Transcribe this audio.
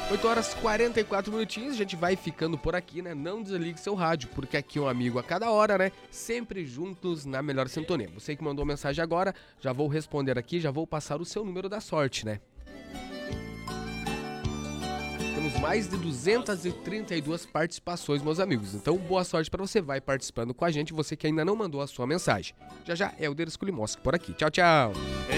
8 horas 44 minutinhos, a gente vai ficando por aqui, né? Não desligue seu rádio, porque aqui é um amigo a cada hora, né? Sempre juntos na melhor sintonia. Você que mandou mensagem agora, já vou responder aqui, já vou passar o seu número da sorte, né? Temos mais de 232 participações, meus amigos. Então, boa sorte para você, vai participando com a gente, você que ainda não mandou a sua mensagem. Já já, Helder Skulimoski por aqui. Tchau, tchau.